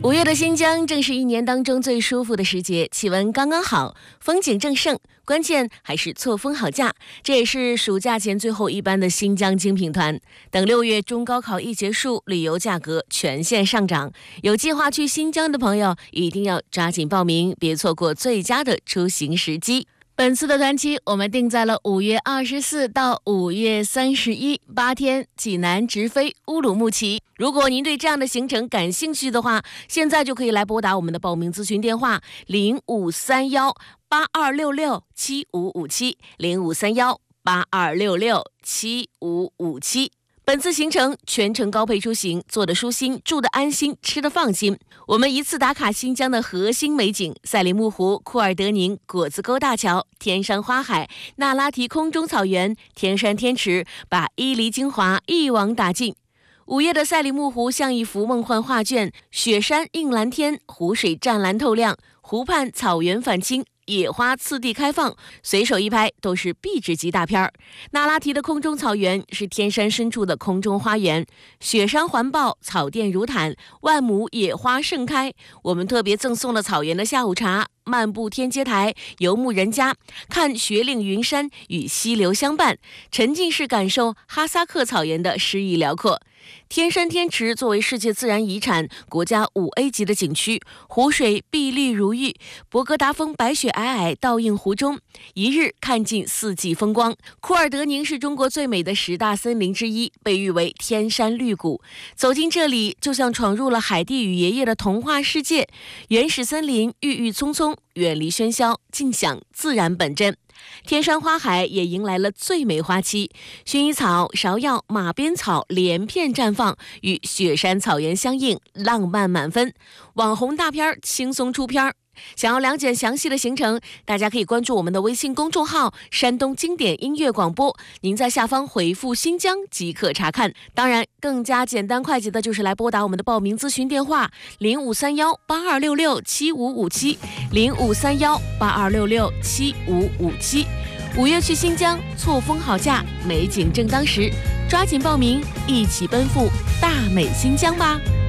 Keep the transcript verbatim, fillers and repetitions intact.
五月的新疆正是一年当中最舒服的时节，气温刚刚好，风景正盛，关键还是错峰好假。这也是暑假前最后一班的新疆精品团。等六月中高考一结束，旅游价格全线上涨，有计划去新疆的朋友一定要抓紧报名，别错过最佳的出行时机。本次的团期我们定在了五月二十四到五月三十一，八天济南直飞乌鲁木齐。如果您对这样的行程感兴趣的话，现在就可以来拨打我们的报名咨询电话零五三幺八二六六七五五七零五三幺八二六六七五五七。本次行程全程高配出行，坐得舒心，住得安心，吃得放心。我们一次打卡新疆的核心美景：赛里木湖、库尔德宁、果子沟大桥、天山花海、那拉提空中草原、天山天池，把伊犁精华一网打尽。午夜的赛里木湖像一幅梦幻画卷，雪山映蓝天，湖水湛蓝透亮，湖畔草原反青，野花次第开放，随手一拍都是壁纸级大片儿。那拉提的空中草原是天山深处的空中花园，雪山环抱，草甸如毯，万亩野花盛开。我们特别赠送了草原的下午茶，漫步天阶台，游牧人家，看雪岭云山与溪流相伴，沉浸式感受哈萨克草原的诗意辽阔。天山天池作为世界自然遗产、国家五 A 级的景区，湖水碧绿如玉，博格达峰白雪皑皑倒映湖中，一日看尽四季风光。库尔德宁是中国最美的十大森林之一，被誉为天山绿谷。走进这里，就像闯入了海蒂与爷爷的童话世界，原始森林郁郁葱葱，远离喧嚣，尽享自然本真。天山花海也迎来了最美花期，薰衣草、芍药、马鞭草连片绽放，与雪山草原相映，浪漫满分。网红大片轻松出片。想要了解详细的行程，大家可以关注我们的微信公众号山东经典音乐广播，您在下方回复新疆即可查看。当然更加简单快捷的就是来拨打我们的报名咨询电话零五三幺八二六六七五五七零五三幺八二六六七五五七。五月去新疆，错峰好假，美景正当时，抓紧报名，一起奔赴大美新疆吧。